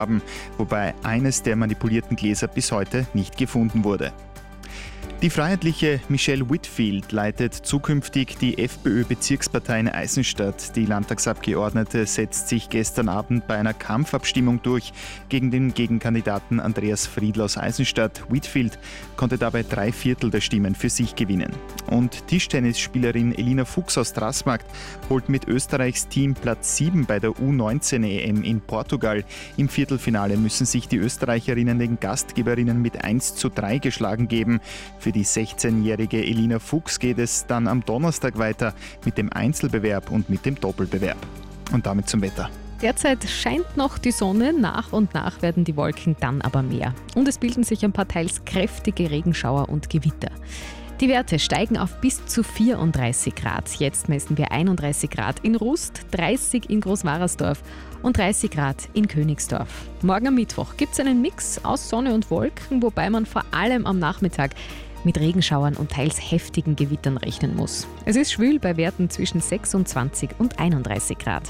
haben, wobei eines der manipulierten Gläser bis heute nicht gefunden wurde. Die Freiheitliche Michelle Whitfield leitet zukünftig die FPÖ-Bezirkspartei in Eisenstadt. Die Landtagsabgeordnete setzt sich gestern Abend bei einer Kampfabstimmung durch gegen den Gegenkandidaten Andreas Friedl aus Eisenstadt. Whitfield konnte dabei 3/4 der Stimmen für sich gewinnen. Und Tischtennisspielerin Elina Fuchs aus Straßmarkt holt mit Österreichs Team Platz 7 bei der U19-EM in Portugal. Im Viertelfinale müssen sich die Österreicherinnen den Gastgeberinnen mit 1:3 geschlagen geben. Für die 16-jährige Elina Fuchs geht es dann am Donnerstag weiter mit dem Einzelbewerb und mit dem Doppelbewerb. Und damit zum Wetter. Derzeit scheint noch die Sonne, nach und nach werden die Wolken dann aber mehr. Und es bilden sich ein paar teils kräftige Regenschauer und Gewitter. Die Werte steigen auf bis zu 34 Grad. Jetzt messen wir 31 Grad in Rust, 30 in Großwarersdorf und 30 Grad in Königsdorf. Morgen am Mittwoch gibt es einen Mix aus Sonne und Wolken, wobei man vor allem am Nachmittag mit Regenschauern und teils heftigen Gewittern rechnen muss. Es ist schwül bei Werten zwischen 26 und 31 Grad.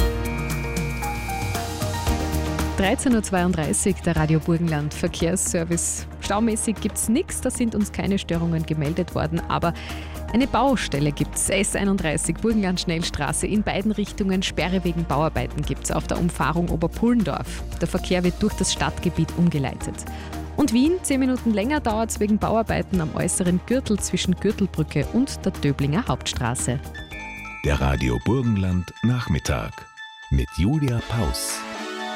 13.32 Uhr, der Radio Burgenland Verkehrsservice. Staumäßig gibt es nichts, da sind uns keine Störungen gemeldet worden, aber eine Baustelle gibt es. S31 Burgenland-Schnellstraße in beiden Richtungen. Sperre wegen Bauarbeiten gibt es auf der Umfahrung Oberpullendorf. Der Verkehr wird durch das Stadtgebiet umgeleitet. Und Wien, 10 Minuten länger dauert es wegen Bauarbeiten am äußeren Gürtel zwischen Gürtelbrücke und der Döblinger Hauptstraße. Der Radio Burgenland Nachmittag mit Julia Paus.